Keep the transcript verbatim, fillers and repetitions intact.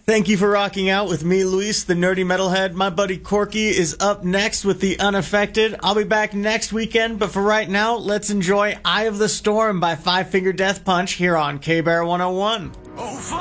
Thank you for rocking out with me, Luis, the nerdy metalhead. My buddy Corky is up next with The Unaffected. I'll be back next weekend, but for right now, let's enjoy Eye of the Storm by Five Finger Death Punch here on K-Bear one oh one. Oh,